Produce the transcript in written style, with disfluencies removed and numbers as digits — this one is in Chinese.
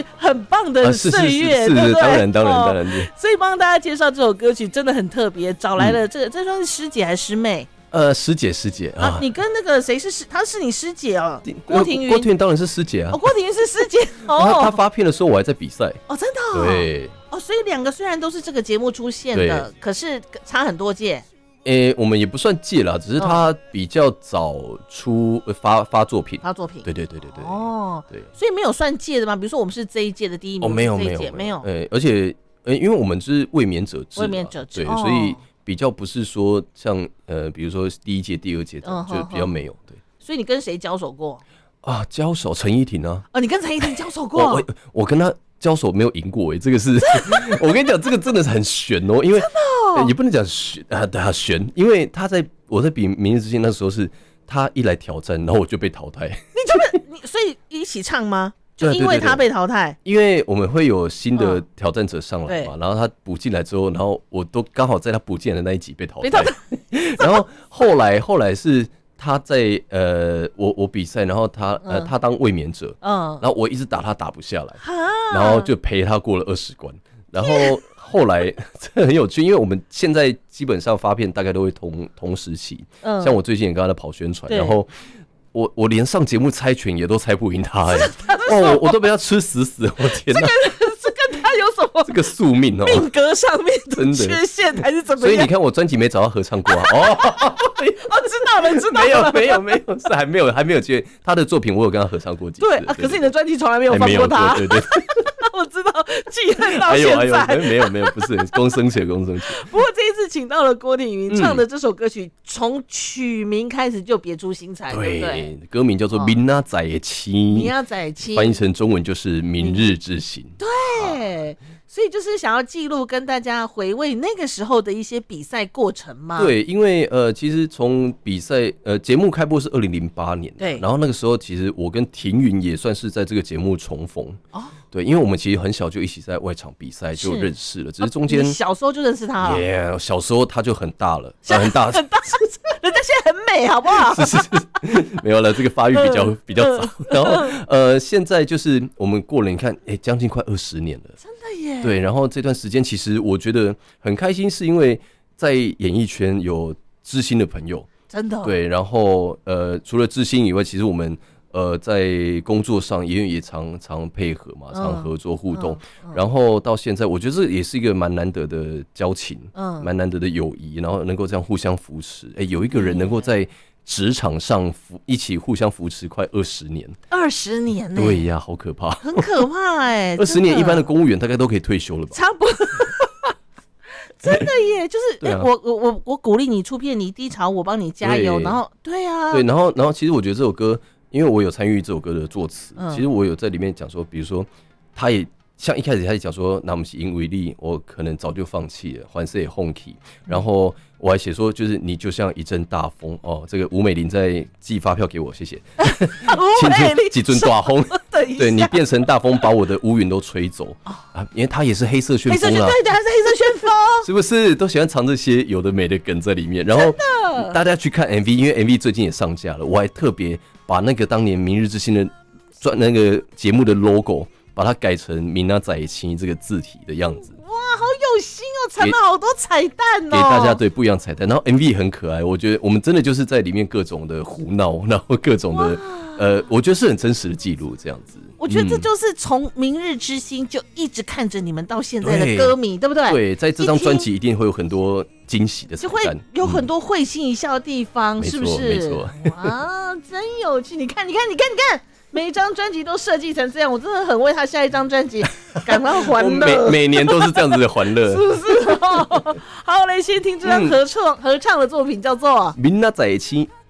去很棒的岁月， 是对不对？ 当然。 所以帮大家介绍这首歌曲真的很特别，找来了这算是师姐还是师妹？ 师姐啊， 你跟那个谁她是你师姐哦，郭庭云当然是师姐啊。 郭庭云是师姐哦。她发片的时候我还在比赛哦，真的哦。 对哦，所以两个虽然都是这个节目出现的，可是差很多届。 我们也不算届啦，只是他比较早出发作品。对。哦，对， 所以没有算届的吗？比如说我们是这一届的第一名， 没有。而且因为我们是卫冕者制，对，所以比较不是说像比如说第一届、第二届的，就比较没有。对， 所以你跟谁交手过啊？交手陈依婷啊？ 你跟陈依婷交手过？ 我跟他交手没有赢过这个是，我跟你讲，这个真的是很悬哦，因为也不能讲悬，因为我在比《明日之星》那时候是他一来挑战，然后我就被淘汰。 所以一起唱吗？就因为他被淘汰， 因为我们会有新的挑战者上来嘛，然后他补进来之后，然后我都刚好在他补进来的那一集被淘汰。然后后来是他在我比赛，然后他当卫冕者，然后我一直打他打不下来，然后就陪他过了20关，然后后来这很有趣，因为我们现在基本上发片大概都会同时期，像我最近也跟他在跑宣传，然后我连上节目猜拳也都猜不赢他我都被他吃死，我天哪！ 这跟他有什么？ 这个宿命命格上面的缺陷还是怎么样？ 所以你看我专辑没找他合唱过啊！ 知道了， 没有，是还没有机会。他的作品我有跟他合唱过几次。 对啊，可是你的专辑从来没有放过他。 对。 我知道，记恨到现在。 没有，不是公生起。不过这一次请到了郭庭云唱的这首歌曲，从曲名开始就别出心裁，对不对？ 歌名叫做《明仔载的星》，翻译成中文就是《明日之星》。 对。所以就是想要记录跟大家回味那个时候的一些比赛过程嘛。 对，因为其实从比赛节目开播是2008年， 对， 然后那个时候其实我跟庭云也算是在这个节目重逢。对，因为我们其实很小就一起在外场比赛就认识了，只是中间你小时候就认识他了。 小时候他就很大了，很大， 人家现在很美，好不好？ 是，没有了，这个发育比较早。然后现在就是我们过了，你看，将近快20年了， 真的耶。 对，然后这段时间其实我觉得很开心，是因为在演艺圈有知心的朋友， 真的。 对，然后除了知心以外，其实我们在工作上也常配合嘛，常合作互动，然后到现在，我觉得这也是一个蛮难得的交情，蛮难得的友谊，然后能够这样互相扶持。有一个人能够在职场上一起互相扶持快20年 ，20年呢？ 对呀，好可怕， 很可怕 20年，一般的公务员大概都可以退休了吧？ 差不多。真的耶，就是我鼓励你出片，你低潮我帮你加油，然后对啊， 对，然后其实我觉得这首歌，因为我有参与这首歌的作词，其实我有在里面讲说，比如说他也像一开始他也讲说，那我们是因为力，我可能早就放弃了，还是也放弃，然后我还写说，就是你就像一阵大风这个吴美玲在寄发票给我，谢谢，几阵大风，对你变成大风，把我的乌云都吹走因为他也是黑色旋风啊， 对，他是黑色旋风， 是不是都喜欢藏这些有的没的梗在里面？然后大家去看 MV， 因为 MV 最近也上架了，我还特别把那个当年《明日之星》的那个节目的 logo， 把它改成“明仔载星”这个字体的样子。 哇，好有心哦，藏了好多彩蛋给大家，对，不一样彩蛋。然后 MV 很可爱，我觉得我们真的就是在里面各种的胡闹，然后各种的我觉得是很真实的记录这样子。 我觉得这就是从《明日之星》就一直看着你们到现在的歌迷，对不对？ 对，在这张专辑一定会有很多惊喜的彩蛋， 就会有很多会心一笑的地方，是不是？ 没错。 哇，真有趣！你看，每一张专辑都设计成这样，我真的很为他下一张专辑感到欢乐。 每年都是这样子的欢乐， 是不是？好，来先听这张合唱的作品，叫做《 明仔载星》。